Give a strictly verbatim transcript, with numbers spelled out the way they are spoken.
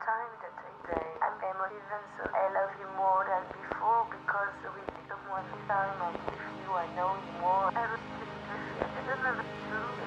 time that I say I'm emotive and so I love you more than before because with someone this time I'm with you, I know you more. I was just, I don't know what to do.